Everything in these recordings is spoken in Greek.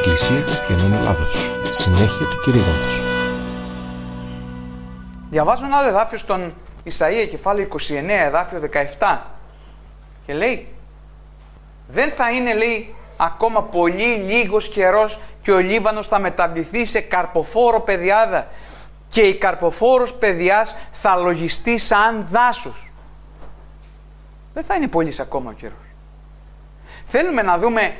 Εκκλησία Χριστιανών Ελλάδος. Συνέχεια του κηρύγματος. Διαβάζω ένα άλλο εδάφιο στον Ισαΐα, κεφάλαιο 29, εδάφιο 17. Και λέει, δεν θα είναι, λέει, ακόμα πολύ λίγος καιρός και ο Λίβανος θα μεταβληθεί σε καρποφόρο πεδιάδα και η καρποφόρος πεδιάς θα λογιστεί σαν δάσος. Δεν θα είναι πολύς ακόμα ο καιρός. Θέλουμε να δούμε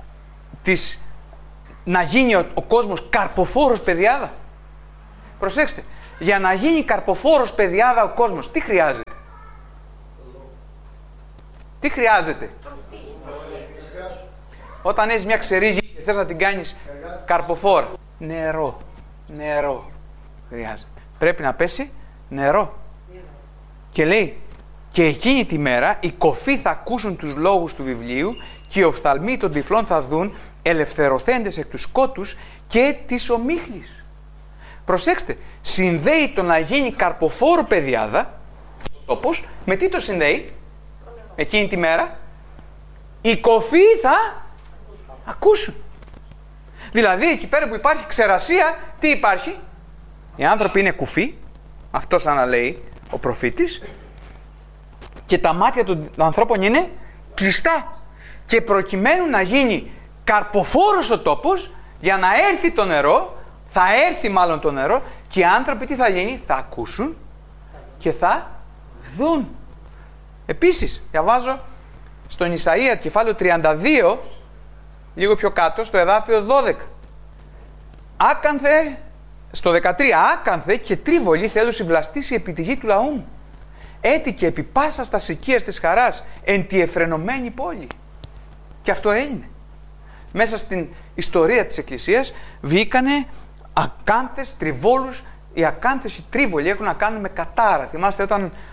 να γίνει ο κόσμος καρποφόρος πεδιάδα. Προσέξτε, για να γίνει καρποφόρος πεδιάδα ο κόσμος, τι χρειάζεται? Τι χρειάζεται? Όταν έχεις μια ξερίγη και θες να την κάνεις καρποφόρα, νερό χρειάζεται. Πρέπει να πέσει νερό. Και λέει, και εκείνη τη μέρα οι κοφοί θα ακούσουν τους λόγους του βιβλίου και οι οφθαλμοί των τυφλών θα δουν, ελευθερωθέντες εκ του σκότους και της ομίχλης. Προσέξτε, συνδέει το να γίνει καρποφόρο πεδιάδα, όπως, με τι το συνδέει? Εκείνη τη μέρα οι κοφοί θα ακούσουν. Δηλαδή εκεί πέρα που υπάρχει ξερασία, τι υπάρχει? Οι άνθρωποι είναι κουφοί, αυτό σαν να λέει ο προφήτης, και τα μάτια των ανθρώπων είναι κλειστά. Και προκειμένου να γίνει καρποφόρος ο τόπος, για να έρθει το νερό, θα έρθει μάλλον το νερό, και οι άνθρωποι τι θα γίνει? Θα ακούσουν και θα δουν. Επίσης, διαβάζω στον Ισαΐα κεφάλαιο 32, λίγο πιο κάτω, στο εδάφιο 12. Άκανθε, στο 13, άκανθε και τρίβολη θέλω συμπλαστήσει επί τη γη του λαού μου. Έτι και επί πάσα στα σικίας της χαράς, εν τη εφρενωμένη πόλη. Και αυτό έγινε. Μέσα στην ιστορία της Εκκλησίας βγήκανε ακάνθες, τριβόλους. Οι ακάνθες, οι τρίβολοι έχουν να κάνουν με κατάρα. Θυμάστε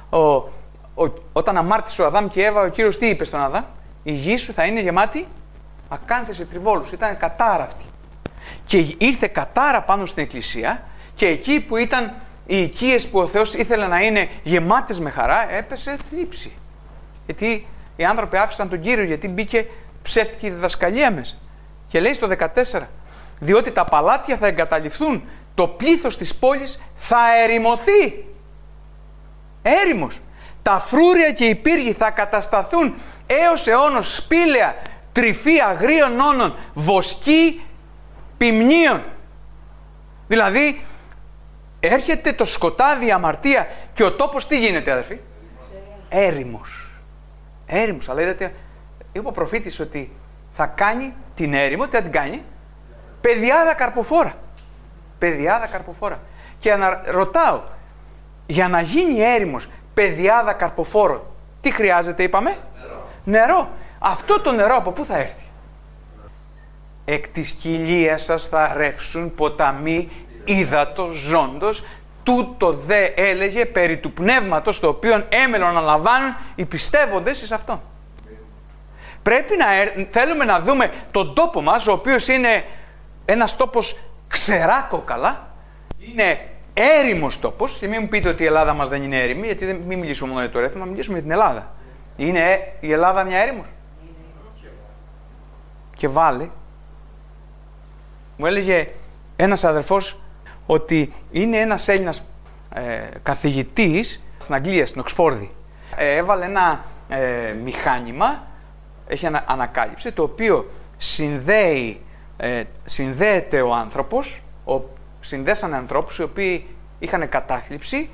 όταν αμάρτησε ο Αδάμ και η Εύα, ο Κύριος τι είπε στον Αδάμ? Η γη σου θα είναι γεμάτη ακάνθες και τριβόλους. Ήταν κατάρα αυτή. Και ήρθε κατάρα πάνω στην Εκκλησία, και εκεί που ήταν οι οικίες που ο Θεός ήθελε να είναι γεμάτες με χαρά, έπεσε θλίψη. Γιατί οι άνθρωποι άφησαν τον Κύριο, γιατί μπήκε ψεύτικη διδασκαλία μέσα. Και λέει στο 14, διότι τα παλάτια θα εγκαταλειφθούν, το πλήθος της πόλης θα ερημωθεί. Έρημος. Τα φρούρια και οι πύργοι θα κατασταθούν έως αιώνος σπήλαια, τρυφή αγρίων όνων, βοσκή ποιμνίων. Δηλαδή, έρχεται το σκοτάδι, η αμαρτία, και ο τόπος τι γίνεται, αδερφοί? Έρημος. Έρημος, αλλά είδατε, είπε ο προφήτης ότι θα κάνει την έρημο, τι θα την κάνει? Πεδιάδα καρποφόρα. Πεδιάδα καρποφόρα. Και ρωτάω, για να γίνει έρημος, πεδιάδα καρποφόρο, τι χρειάζεται, είπαμε? Νερό. Αυτό το νερό από πού θα έρθει? Εκ της κοιλίας σας θα ρεύσουν ποταμοί ύδατος ζώντος, τούτο δε έλεγε περί του πνεύματος, το οποίο έμελον να λαμβάνουν οι πιστεύοντες εις αυτόν. Πρέπει θέλουμε να δούμε τον τόπο μας, ο οποίος είναι ένας τόπος ξεράκοκαλα, είναι έρημος τόπος, και μην μου πείτε ότι η Ελλάδα μας δεν είναι έρημη, γιατί μην μιλήσουμε μόνο για το Ρέθυμνο, μιλήσουμε για την Ελλάδα. Είναι η Ελλάδα μια έρημος? Και βάλε, μου έλεγε ένας αδερφός ότι είναι ένας Έλληνας καθηγητής στην Αγγλία, στην Οξφόρδη. Έβαλε ένα μηχάνημα, έχει ανακάλυψη, το οποίο συνδέεται ο άνθρωπος, συνδέσανε ανθρώπους οι οποίοι είχαν κατάθλιψη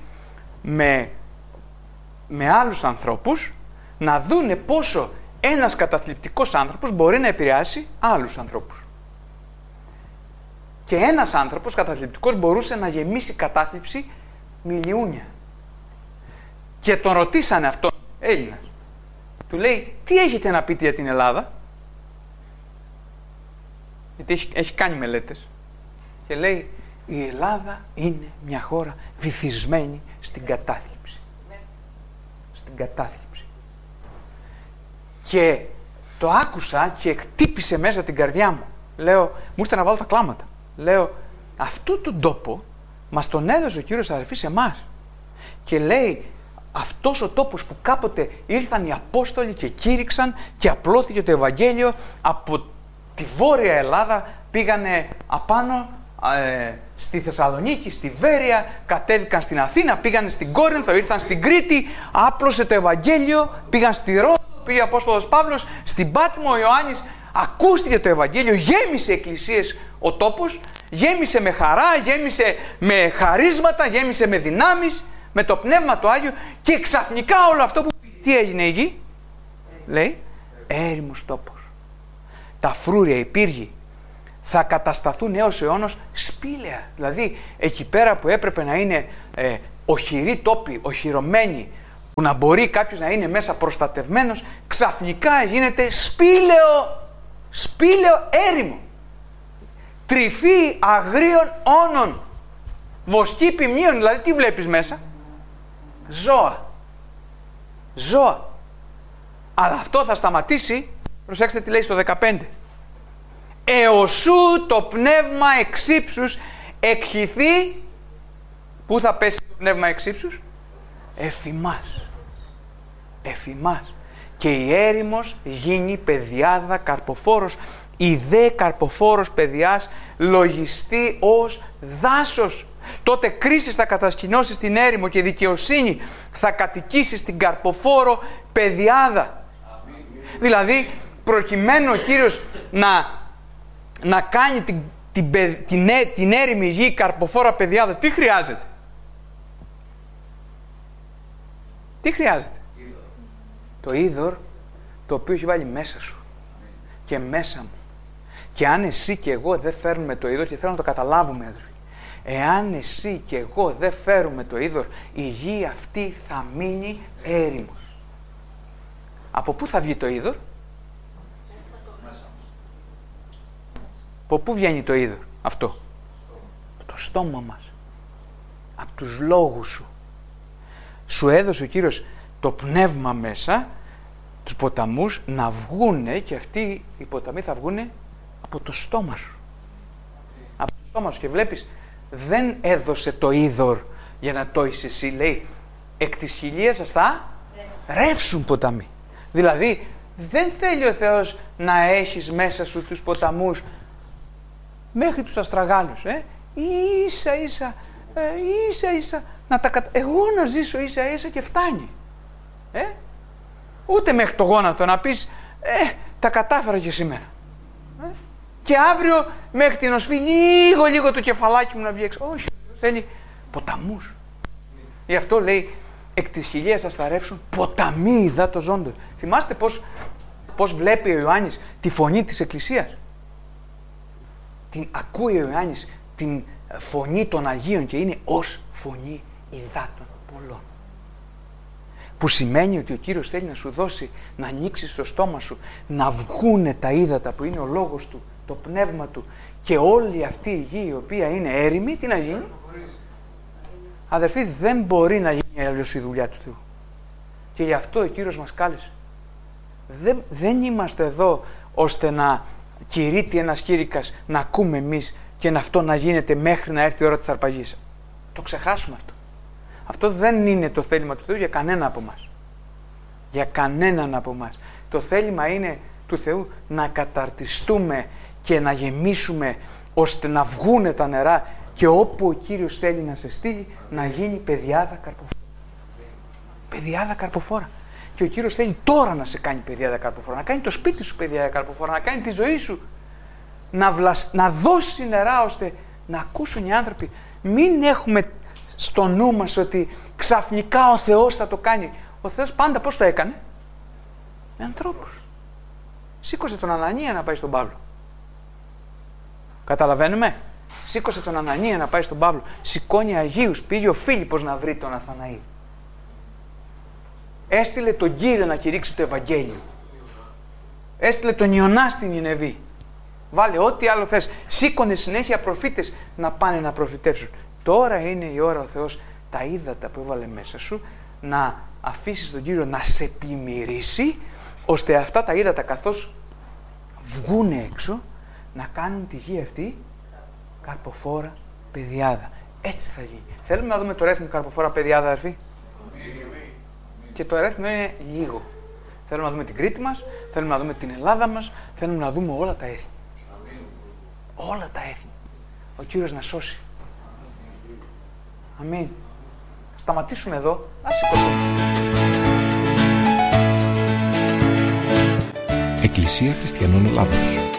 με άλλους ανθρώπους, να δούνε πόσο ένας καταθλιπτικός άνθρωπος μπορεί να επηρεάσει άλλους ανθρώπους. Και ένας άνθρωπος καταθλιπτικός μπορούσε να γεμίσει κατάθλιψη μιλιούνια. Και τον ρωτήσανε αυτόν, Έλληνας. Του λέει, τι έχετε να πείτε για την Ελλάδα? Γιατί έχει κάνει μελέτες. Και λέει, η Ελλάδα είναι μια χώρα βυθισμένη στην κατάθλιψη. Στην κατάθλιψη. Και το άκουσα και χτύπησε μέσα την καρδιά μου. Λέω, μου ήρθε να βάλω τα κλάματα. Λέω, αυτόν τον τόπο μας τον έδωσε ο Κύριος, αδερφοί, σε εμάς. Και λέει, αυτός ο τόπος που κάποτε ήρθαν οι Απόστολοι και κήρυξαν και απλώθηκε το Ευαγγέλιο από τη Βόρεια Ελλάδα, πήγανε απάνω στη Θεσσαλονίκη, στη Βέρεια, κατέβηκαν στην Αθήνα, πήγανε στην Κόρινθο, ήρθαν στην Κρήτη, άπλωσε το Ευαγγέλιο, πήγαν στη Ρόδο, πήγε ο Απόστολος Παύλος, στην Πάτμο ο Ιωάννης, ακούστηκε το Ευαγγέλιο, γέμισε εκκλησίες ο τόπος, γέμισε με χαρά, γέμισε με χαρίσματα, γέμισε με δυνάμεις, με το Πνεύμα το Άγιο, και ξαφνικά όλο αυτό που τι έγινε η γη, λέει, έρημος τόπος. Τα φρούρια, οι πύργοι θα κατασταθούν έως αιώνος σπήλαια. Δηλαδή εκεί πέρα που έπρεπε να είναι οχυροί τόποι, οχυρωμένοι, που να μπορεί κάποιος να είναι μέσα προστατευμένος, ξαφνικά γίνεται σπήλαιο έρημο. Τρυφή αγρίων όνων, βοσκή ποιμνίων. Δηλαδή τι βλέπεις μέσα? Ζώα. Αλλά αυτό θα σταματήσει, προσέξτε τι λέει στο 15. Εωσού το πνεύμα εξύψους εκχυθεί. Πού θα πέσει το πνεύμα εξύψους? Εφημάς. Και η έρημος γίνει πεδιάδα καρποφόρος. Η δε καρποφόρος παιδιάς λογιστεί ως δάσος. Τότε κρίσεις θα κατασκηνώσει στην έρημο και δικαιοσύνη θα κατοικήσει στην καρποφόρο παιδιάδα. Δηλαδή προκειμένου ο Κύριος να κάνει την έρημη γη καρποφόρα παιδιάδα, τι χρειάζεται? Το είδωρ το οποίο έχει βάλει μέσα σου και μέσα μου. Και αν εσύ και εγώ δεν φέρνουμε το είδωρ, και θέλω να το καταλάβουμε, αδελφοί, εάν εσύ και εγώ δεν φέρουμε το είδωρ, η γη αυτή θα μείνει έρημος. Από πού θα βγει το είδωρ? Από πού βγαίνει το είδωρ αυτό? Από το στόμα μας, από τους λόγους σου. Σου έδωσε ο Κύριος το πνεύμα μέσα, τους ποταμούς να βγούνε, και αυτοί οι ποταμοί θα βγούνε από το στόμα σου. Από το στόμα σου. Και βλέπεις, δεν έδωσε το είδωρ για να το είσαι εσύ. Λέει, εκ της χιλίας σας θα ρεύσουν ποταμοί. Δηλαδή δεν θέλει ο Θεός να έχεις μέσα σου τους ποταμούς μέχρι τους αστραγάλους. Ίσα-ίσα να εγώ να ζήσω ίσα-ίσα και φτάνει. Ούτε μέχρι το γόνατο να πεις τα κατάφερα και σήμερα. Και αύριο μέχρι την οσφή λίγο το κεφαλάκι μου να βγει έξω. Όχι, θέλει ποταμούς. Γι' αυτό λέει, εκ της χιλίας σας θα ρεύσουν ποταμοί υδάτος ζώντος. Θυμάστε πώς βλέπει ο Ιωάννης τη φωνή της Εκκλησίας? Την ακούει ο Ιωάννης την φωνή των Αγίων και είναι ως φωνή υδάτων πολλών. Που σημαίνει ότι ο Κύριος θέλει να σου δώσει, να ανοίξεις το στόμα σου, να βγούνε τα ύδατα που είναι ο λόγος Του, το πνεύμα Του, και όλη αυτή η γη η οποία είναι έρημη, τι να γίνει? Αδερφοί, δεν μπορεί να γίνει αλλιώς η δουλειά του Θεού. Και γι' αυτό ο Κύριος μας κάλεσε. Δεν είμαστε εδώ ώστε να κηρύττει ένας κήρυκας, να ακούμε εμείς και αυτό να γίνεται μέχρι να έρθει η ώρα της αρπαγής. Το ξεχάσουμε αυτό. Αυτό δεν είναι το θέλημα του Θεού για κανένα από εμάς. Για κανέναν από εμάς. Το θέλημα είναι του Θεού να καταρτιστούμε και να γεμίσουμε ώστε να βγούνε τα νερά, και όπου ο Κύριος θέλει να σε στείλει να γίνει πεδιάδα καρποφόρα. Πεδιάδα καρποφόρα. Και ο Κύριος θέλει τώρα να σε κάνει πεδιάδα καρποφόρα, να κάνει το σπίτι σου πεδιάδα καρποφόρα, να κάνει τη ζωή σου, να δώσει νερά ώστε να ακούσουν οι άνθρωποι. Μην έχουμε στο νου μας ότι ξαφνικά ο Θεός θα το κάνει. Ο Θεός πάντα πώς το έκανε? Με ανθρώπους. Σήκωσε τον Ανανία να πάει στον Παύλο. Καταλαβαίνουμε? Σήκωσε τον Ανανία να πάει στον Παύλο. Σηκώνει Αγίους. Πήγε ο Φίλιππος να βρει τον Αθαναήλ. Έστειλε τον Κύριο να κηρύξει το Ευαγγέλιο. Έστειλε τον Ιωνά στην Νινεβή. Βάλε ό,τι άλλο θες. Σήκωνε συνέχεια προφήτες να πάνε να προφητεύσουν. Τώρα είναι η ώρα ο Θεός τα ύδατα που έβαλε μέσα σου να αφήσεις τον Κύριο να σε πλημμυρίσει, ώστε αυτά τα ύδατα καθώς βγούνε έξω να κάνουν τη γη αυτή καρποφόρα πεδιάδα. Έτσι θα γίνει. Θέλουμε να δούμε το ρέθμο καρποφόρα πεδιάδα, αδερφοί? Και το ρέθμο είναι λίγο. Θέλουμε να δούμε την Κρήτη μας, θέλουμε να δούμε την Ελλάδα μας, θέλουμε να δούμε όλα τα έθνη. Όλα τα έθνη. Ο Κύριος να σώσει. Αμήν. Σταματήσουμε εδώ. Ας σηκωθούμε. Εκκλησία Χριστιανών Ελλάδος.